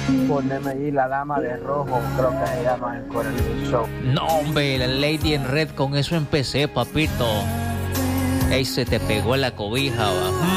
Poneme ahí la dama de rojo, creo que se llama el Coral Show. No, hombre, la Lady en Red, con eso empecé, papito. Ey, se te pegó la cobija, va.